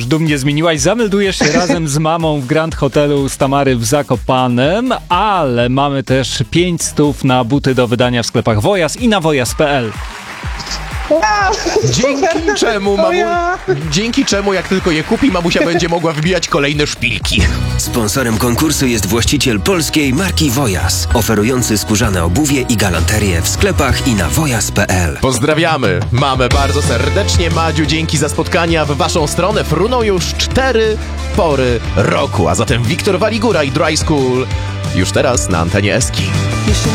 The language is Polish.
już dumnie zmieniłaś. Zameldujesz się razem z mamą w Grand Hotelu Tamary w Zakopanem, ale mamy też 500 na buty do wydania w sklepach Wojas i na wojas.pl. Dzięki czemu jak tylko je kupi, mamusia będzie mogła wbijać kolejne szpilki. Sponsorem konkursu jest właściciel polskiej marki Wojas, oferujący skórzane obuwie i galanterię w sklepach i na wojas.pl. Pozdrawiamy mamę bardzo serdecznie. Madziu, dzięki za spotkania. W waszą stronę fruną już 4 pory roku, a zatem Wiktor Waligura i Dry School już teraz na antenie Eski.